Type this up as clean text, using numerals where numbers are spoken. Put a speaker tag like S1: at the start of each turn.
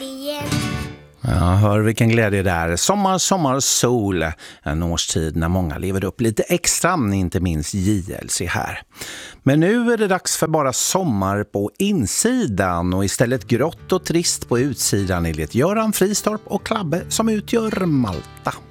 S1: igen.
S2: Ja, hör vilken glädje det är. Sommar, sol. En årstid när många lever upp lite extra, inte minst JLC här. Men nu är det dags för bara sommar på insidan och istället grått och trist på utsidan enligt Göran Fristorp och Klabbe som utgör Malta.